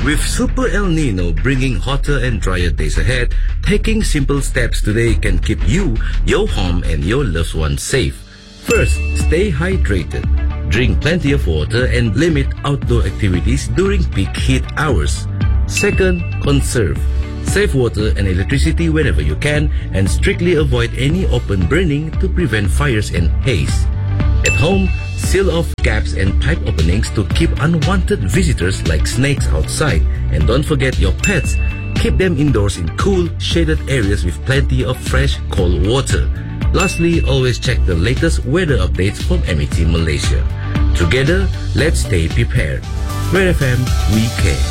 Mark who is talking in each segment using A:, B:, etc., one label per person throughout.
A: With Super El Nino bringing hotter and drier days ahead, taking simple steps today can keep you, your home, and your loved ones safe. First, stay hydrated. Drink plenty of water and limit outdoor activities during peak heat hours. Second, conserve. Save water and electricity whenever you can and strictly avoid any open burning to prevent fires and haze. At home, seal off gaps and pipe openings to keep unwanted visitors like snakes outside. And don't forget your pets. Keep them indoors in cool, shaded areas with plenty of fresh, cold water. Lastly, always check the latest weather updates from MET Malaysia. Together, let's stay prepared. Red FM, we care.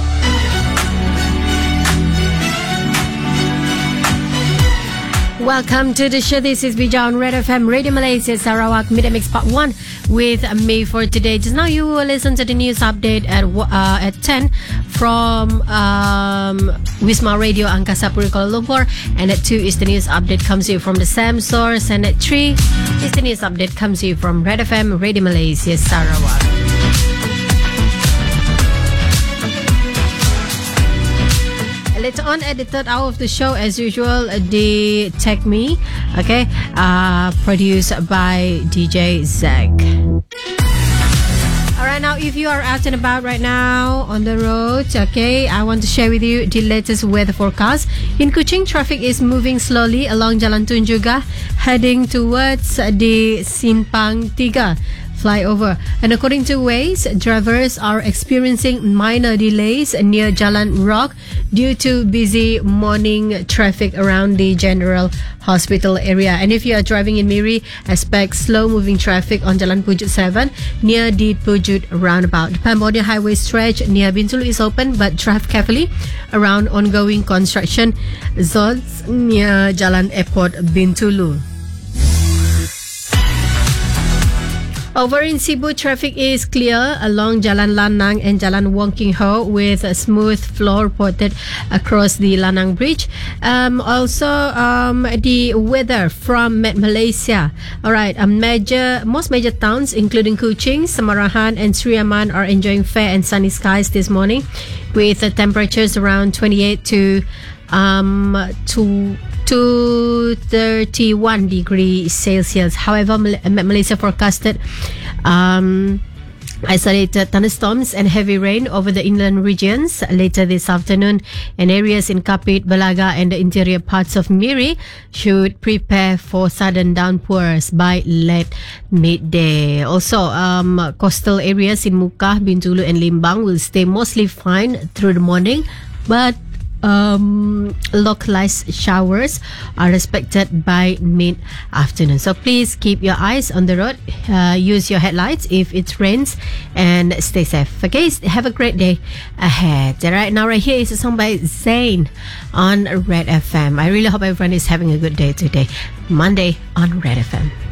B: Welcome to the show. This is Bija on Red FM Radio Malaysia Sarawak Media Mix Part 1 with me for today. Just now you will listen to the news update at 10 from Wisma Radio Angkasa Puri Kuala Lumpur, and at 2 is the news update comes to you from the SAM source, and at 3 is the news update comes to you from Red FM Radio Malaysia Sarawak. Later on at the third hour of the show, as usual, the Tech Me, okay, produced by DJ Zack. Alright, now if you are out and about right now on the road, okay, I want to share with you the latest weather forecast. In Kuching, traffic is moving slowly along Jalan Tun Juga, heading towards the Simpang 3 flyover. And according to Waze, drivers are experiencing minor delays near Jalan Rock due to busy morning traffic around the General Hospital area. And if you are driving in Miri, expect slow-moving traffic on Jalan Pujut 7 near the Pujut roundabout. The Cambodia Highway stretch near Bintulu is open, but drive carefully around ongoing construction zones near Jalan Airport Bintulu. Over in Cebu, traffic is clear along Jalan Lanang and Jalan Wong King Ho with a smooth flow reported across the Lanang Bridge. The weather from Met Malaysia. Alright, most major towns including Kuching, Samarahan and Sri Aman are enjoying fair and sunny skies this morning with temperatures around 28 to 31 degrees Celsius. However, Malaysia forecasted isolated thunderstorms and heavy rain over the inland regions later this afternoon, and areas in Kapit, Balaga and the interior parts of Miri should prepare for sudden downpours by late midday. Also, coastal areas in Mukah, Bintulu and Limbang will stay mostly fine through the morning, but localized showers are expected by mid-afternoon. So please keep your eyes on the road, use your headlights if it rains, and stay safe. Okay, have a great day ahead. Right now, right here is a song by Zayn on Red FM. I really hope everyone is having a good day today, Monday on Red FM.